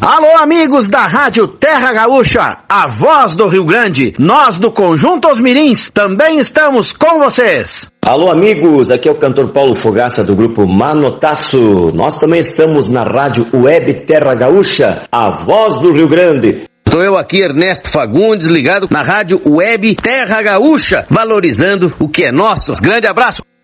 Alô, amigos da Rádio Terra Gaúcha, a voz do Rio Grande. Nós do Conjunto Os Mirins também estamos com vocês. Alô, amigos, aqui é o cantor Paulo Fogaça do grupo Manotaço. Nós também estamos na Rádio Web Terra Gaúcha, a voz do Rio Grande. Estou eu aqui, Ernesto Fagundes, ligado na Rádio Web Terra Gaúcha, valorizando o que é nosso. Grande abraço.